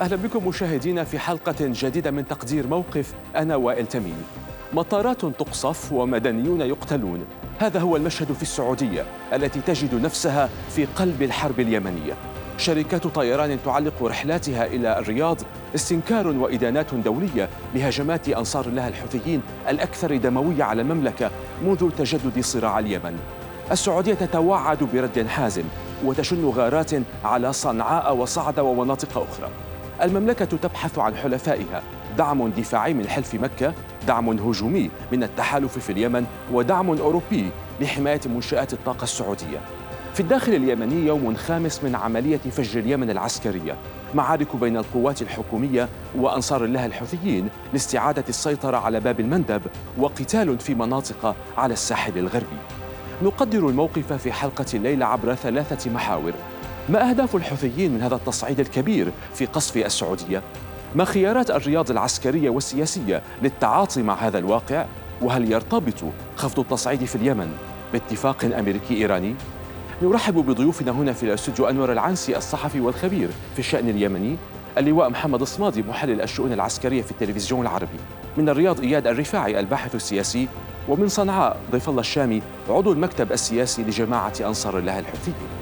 أهلا بكم مشاهدينا في حلقة جديدة من تقدير موقف. أنا وائل تميمي. مطارات تقصف ومدنيون يقتلون، هذا هو المشهد في السعودية التي تجد نفسها في قلب الحرب اليمنية. شركات طيران تعلق رحلاتها إلى الرياض، استنكار وإدانات دولية لهجمات أنصار الله الحوثيين الأكثر دموية على المملكة منذ تجدد صراع اليمن. السعودية تتوعد برد حازم وتشن غارات على صنعاء وصعدة ومناطق أخرى. المملكة تبحث عن حلفائها، دعم دفاعي من حلف مكة، دعم هجومي من التحالف في اليمن، ودعم أوروبي لحماية منشآت الطاقة السعودية. في الداخل اليمني يوم خامس من عملية فجر اليمن العسكرية، معارك بين القوات الحكومية وأنصار الله الحوثيين لاستعادة السيطرة على باب المندب، وقتال في مناطق على الساحل الغربي. نقدر الموقف في حلقة الليلة عبر 3 محاور. ما أهداف الحوثيين من هذا التصعيد الكبير في قصف السعودية؟ ما خيارات الرياض العسكرية والسياسية للتعاطي مع هذا الواقع؟ وهل يرتبط خفض التصعيد في اليمن باتفاق أمريكي إيراني؟ نرحب بضيوفنا هنا في الاستوديو: أنور العنسي الصحفي والخبير في الشأن اليمني، اللواء محمد الصمادي محلل الشؤون العسكرية في التلفزيون العربي، من الرياض إياد الرفاعي الباحث السياسي، ومن صنعاء ضيف الله الشامي عضو المكتب السياسي لجماعة أنصار الله الحوثيين.